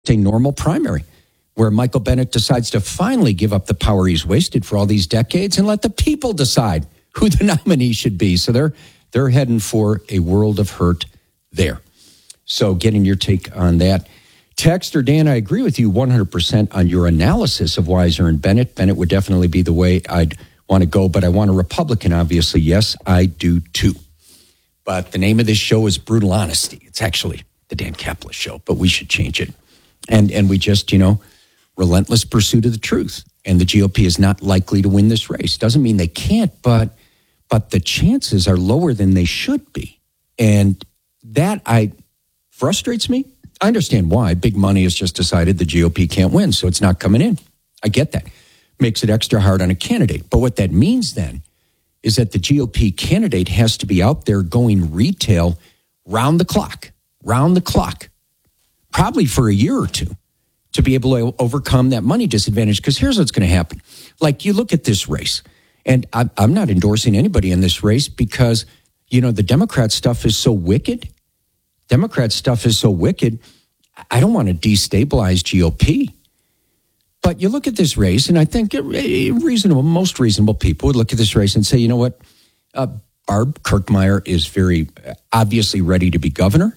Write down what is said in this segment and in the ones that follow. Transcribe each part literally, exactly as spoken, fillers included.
a normal primary where Michael Bennet decides to finally give up the power he's wasted for all these decades and let the people decide who the nominee should be. So they're they're heading for a world of hurt there. So getting your take on that. Texter Dan, I agree with you one hundred percent on your analysis of Weiser and Bennett. Bennett would definitely be the way I'd want to go, but I want a Republican, obviously. Yes, I do too. But the name of this show is Brutal Honesty. It's actually the Dan Caplis Show, but we should change it. And and we just, you know, relentless pursuit of the truth. And the G O P is not likely to win this race. Doesn't mean they can't, but but the chances are lower than they should be. And that I frustrates me. I understand why. Big money has just decided the G O P can't win, so it's not coming in. I get that. Makes it extra hard on a candidate. But what that means then is that the G O P candidate has to be out there going retail round the clock, round the clock, probably for a year or two to be able to overcome that money disadvantage. Because here's what's going to happen. Like, you look at this race, and I'm not endorsing anybody in this race because, you know, the Democrat stuff is so wicked. Democrat stuff is so wicked. I don't want to destabilize G O P. But you look at this race, and I think reasonable, most reasonable people would look at this race and say, you know what, uh, Barb Kirkmeyer is very obviously ready to be governor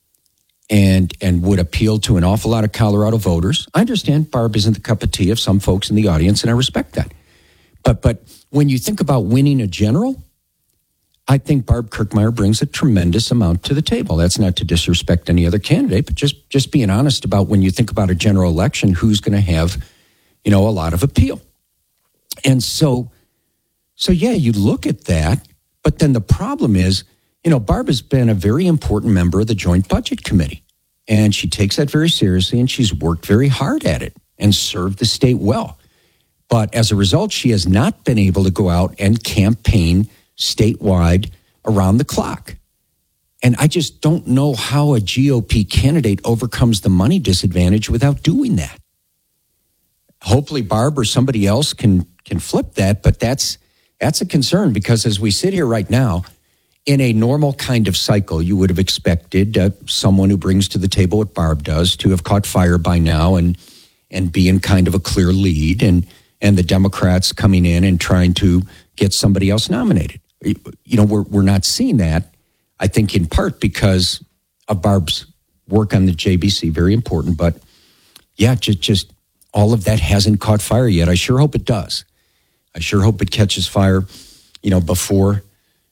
and and would appeal to an awful lot of Colorado voters. I understand Barb isn't the cup of tea of some folks in the audience, and I respect that. But but when you think about winning a general, I think Barb Kirkmeyer brings a tremendous amount to the table. That's not to disrespect any other candidate, but just, just being honest about when you think about a general election, who's going to have, you know, a lot of appeal. And so, so yeah, you look at that, but then the problem is, you know, Barb has been a very important member of the Joint Budget Committee, and she takes that very seriously, and she's worked very hard at it and served the state well. But as a result, she has not been able to go out and campaign statewide around the clock. And I just don't know how a G O P candidate overcomes the money disadvantage without doing that. Hopefully Barb or somebody else can can flip that, but that's that's a concern because as we sit here right now, in a normal kind of cycle, you would have expected uh, someone who brings to the table what Barb does to have caught fire by now and and be in kind of a clear lead, and and the Democrats coming in and trying to get somebody else nominated. You know, we're we're not seeing that, I think, in part because of Barb's work on the J B C, very important. But yeah, just, just all of that hasn't caught fire yet. I sure hope it does. I sure hope it catches fire, you know, before,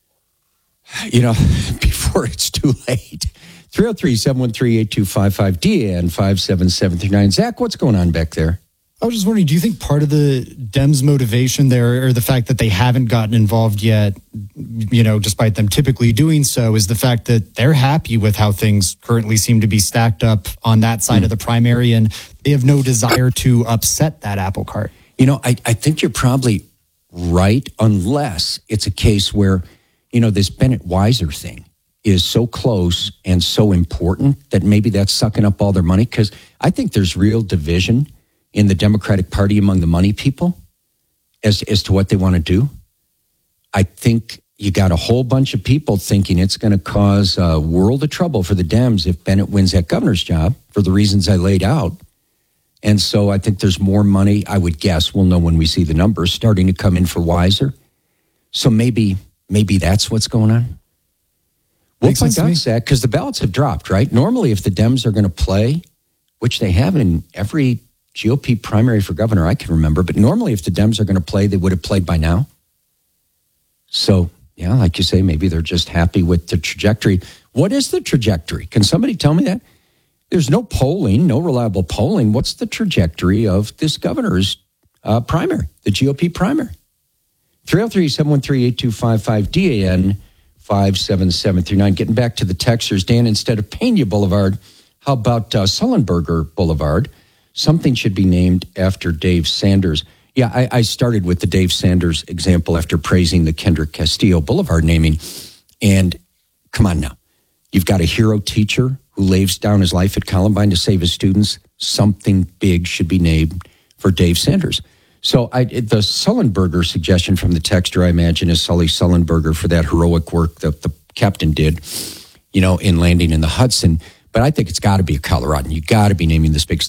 you know, before it's too late. three oh three, seven one three, eight two five five, D A N five seven seven three nine. Zach, what's going on back there? I was just wondering, do you think part of the Dems' motivation there, or the fact that they haven't gotten involved yet, you know, despite them typically doing so, is the fact that they're happy with how things currently seem to be stacked up on that side mm. of the primary, and they have no desire to upset that apple cart? You know, I, I think you're probably right, unless it's a case where, you know, this Bennett Weiser thing is so close and so important that maybe that's sucking up all their money, because I think there's real division in the Democratic Party among the money people as, as to what they want to do. I think you got a whole bunch of people thinking it's going to cause a world of trouble for the Dems if Bennett wins that governor's job for the reasons I laid out. And so I think there's more money, I would guess, we'll know when we see the numbers, starting to come in for Weiser. So maybe maybe that's what's going on. We'll Makes find out, Zach, because the ballots have dropped, right? Normally, if the Dems are going to play, which they have in every G O P primary for governor I can remember, but normally if the Dems are going to play, they would have played by now. So, yeah, like you say, maybe they're just happy with the trajectory. What is the trajectory? Can somebody tell me that? There's no polling, no reliable polling. What's the trajectory of this governor's uh, primary, the G O P primary? three oh three, seven one three, eight two five five, D A N five seven seven three nine. Getting back to the texters, Dan, instead of Pena Boulevard, how about uh, Sullenberger Boulevard? Something should be named after Dave Sanders. Yeah, I, I started with the Dave Sanders example after praising the Kendrick Castillo Boulevard naming. And come on now. You've got a hero teacher who lays down his life at Columbine to save his students. Something big should be named for Dave Sanders. So I, the Sullenberger suggestion from the texter, I imagine, is Sully Sullenberger for that heroic work that the captain did, you know, in landing in the Hudson. but I think it's got to be a Coloradan. You got to be naming this big